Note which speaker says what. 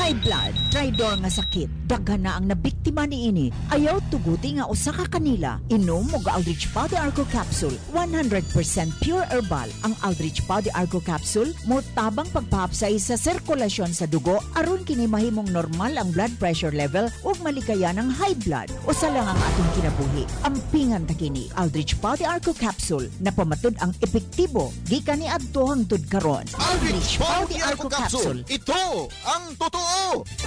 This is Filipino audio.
Speaker 1: High blood, traidor nga sakit. Daghan na ang nabiktima niini. Ayaw tuguti nga usa ka kanila. Inom og Aldrich Pau de Arco Capsule, 100% pure herbal. Ang Aldrich Pau de Arco Capsule mo tabang pagpahapsay sa sirkulasyon sa dugo aron kini mahimong normal ang blood pressure level ug malikayan ang high blood. Usa lang ang atong kinabuhi. Ampingan ta kini Aldrich Pau de Arco Capsule na pamatud ang epektibo gikan ni adto hangtod karon.
Speaker 2: Aldrich Pau de Arco Capsule. Ito ang totoo.